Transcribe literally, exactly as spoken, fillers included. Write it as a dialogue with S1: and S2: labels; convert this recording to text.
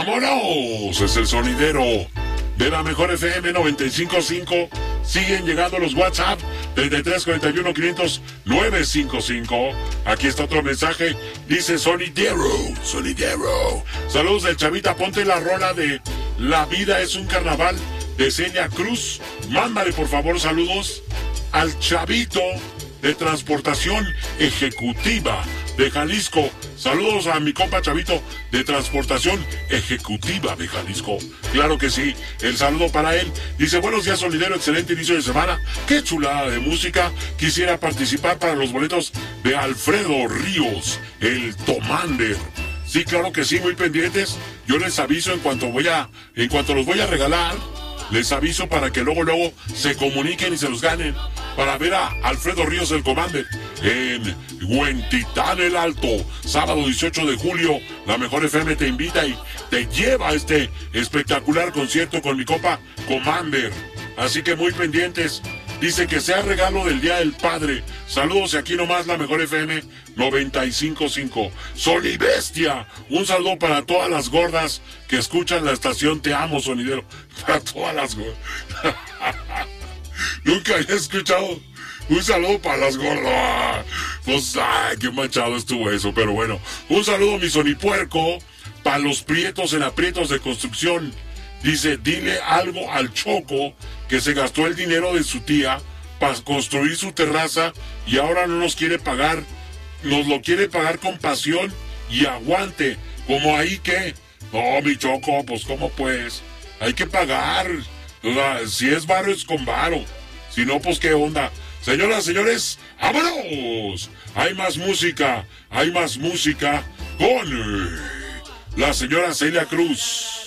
S1: ¡Vámonos! Es el sonidero de la mejor F M noventa y cinco punto cinco. Siguen llegando los WhatsApp treinta y tres cuarenta y uno quinientos nueve cinco cinco. Aquí está otro mensaje. Dice sonidero, sonidero. Saludos del Chavita. Ponte la rola de La vida es un carnaval de Celia Cruz. Mándale por favor saludos al Chavito de Transportación Ejecutiva de Jalisco. Saludos a mi compa Chavito de Transportación Ejecutiva de Jalisco. Claro que sí, el saludo para él. Dice, buenos días, sonidero, excelente inicio de semana. Qué chulada de música. Quisiera participar para los boletos de Alfredo Ríos, el Tomander. Sí, claro que sí, muy pendientes. Yo les aviso en cuanto voy a, en cuanto los voy a regalar. Les aviso para que luego, luego se comuniquen y se los ganen. Para ver a Alfredo Ríos, el Commander, en Huentitán el Alto. Sábado dieciocho de julio, la mejor F M te invita y te lleva a este espectacular concierto con mi copa Commander. Así que muy pendientes. Dice que sea regalo del Día del Padre. Saludos y aquí nomás la mejor F M noventa y cinco punto cinco. Sonibestia. Un saludo para todas las gordas que escuchan la estación. Te amo, sonidero. Para todas las gordas. Nunca había escuchado un saludo para las gordas. Pues, ay, qué manchado estuvo eso. Pero bueno, un saludo, mi sonipuerco, para los prietos en aprietos de construcción. Dice, dile algo al Choco que se gastó el dinero de su tía para construir su terraza y ahora no nos quiere pagar. Nos lo quiere pagar con pasión y aguante. ¿Cómo ahí qué? No, mi Choco, pues ¿cómo pues? Hay que pagar. O sea, si es varo, es con varo. Si no, pues ¿qué onda? Señoras, señores, ¡vámonos! Hay más música, hay más música con eh, la señora Celia Cruz.